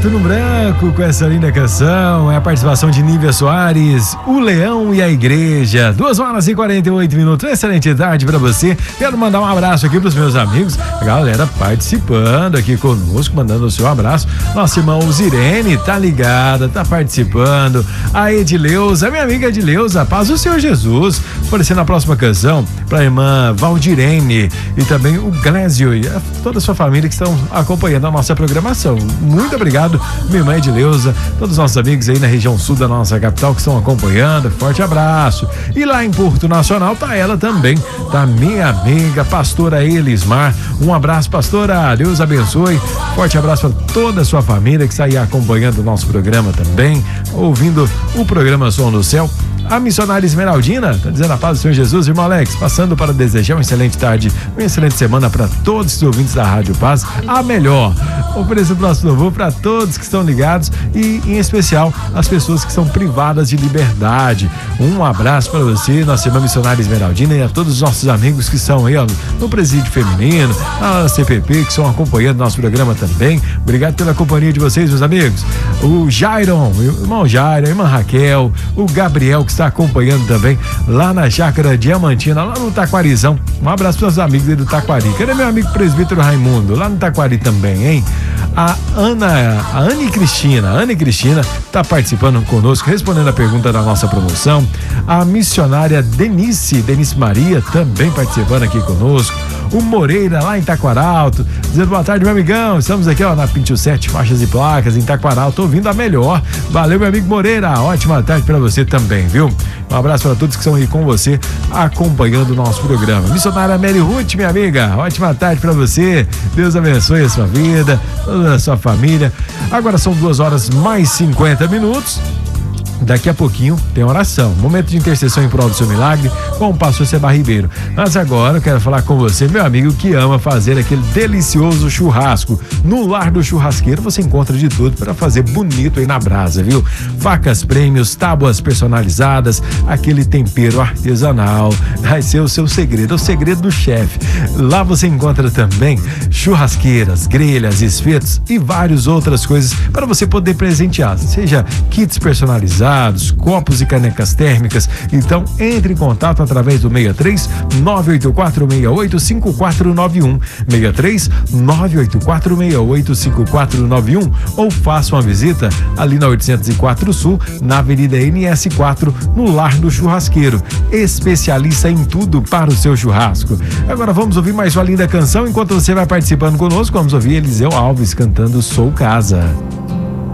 Preto no Branco com essa linda canção. É a participação de Nívia Soares, O Leão e a Igreja. 2h48. Excelente tarde pra você. Quero mandar um abraço aqui pros meus amigos, a galera participando aqui conosco, mandando o seu abraço. Nossa irmã Zirene tá ligada, tá participando. A Edileuza, minha amiga Edileuza, paz do Senhor Jesus. Aparecendo na próxima canção pra irmã Valdirene e também o Glésio e toda a sua família que estão acompanhando a nossa programação. Muito obrigado, minha irmã Edileuza, todos os nossos amigos aí na região sul da nossa capital que estão acompanhando. Forte abraço. E lá em Porto Nacional tá ela também, tá minha amiga pastora Elismar. Um abraço, pastora, Deus abençoe. Forte abraço para toda a sua família que está aí acompanhando o nosso programa também, ouvindo o programa Som do Céu. A missionária Esmeraldina tá dizendo a paz do Senhor Jesus. Irmão Alex, passando para desejar uma excelente tarde, uma excelente semana para todos os ouvintes da Rádio Paz, a melhor. Ofereço o nosso louvor para todos que estão ligados e, em especial, as pessoas que são privadas de liberdade. Um abraço para você, nossa irmã missionária Esmeraldina, e a todos os nossos amigos que estão aí, ó, no Presídio Feminino, na CPP, que estão acompanhando nosso programa também. Obrigado pela companhia de vocês, meus amigos. O Jairon, o irmão Jairon, a irmã Raquel, o Gabriel, que está acompanhando também lá na Chácara Diamantina, lá no Taquarizão. Um abraço para os amigos aí do Taquari. Cadê meu amigo presbítero Raimundo? Lá no Taquari também, hein? A Anne Cristina está participando conosco, respondendo a pergunta da nossa promoção. A missionária Denise Maria também participando aqui conosco. O Moreira lá em Taquaralto, dizendo boa tarde, meu amigão. Estamos aqui, ó, na Pinto 7 faixas e placas em Taquaralto, ouvindo a melhor. Valeu, meu amigo Moreira. Ótima tarde para você também, viu? Um abraço para todos que estão aí com você, acompanhando o nosso programa. Missionária Mary Ruth, minha amiga, ótima tarde para você. Deus abençoe a sua vida, toda a sua família. Agora são 2h50. Daqui a pouquinho tem oração, momento de intercessão em prol do seu milagre com o pastor Seba Ribeiro. Mas agora eu quero falar com você, meu amigo que ama fazer aquele delicioso churrasco. No Lar do Churrasqueiro você encontra de tudo para fazer bonito aí na brasa, viu? Facas prêmios, tábuas personalizadas, aquele tempero artesanal. Vai ser o seu segredo, é o segredo do chefe. Lá você encontra também churrasqueiras, grelhas, espetos e várias outras coisas para você poder presentear, seja kits personalizados, copos e canecas térmicas. Então entre em contato através do 63 984 68 5491, 63 984 68 5491, ou faça uma visita ali na 804 Sul, na Avenida NS4, no Lar do Churrasqueiro, especialista em tudo para o seu churrasco. Agora vamos ouvir mais uma linda canção. Enquanto você vai participando conosco, vamos ouvir Eliseu Alves cantando Sou Casa.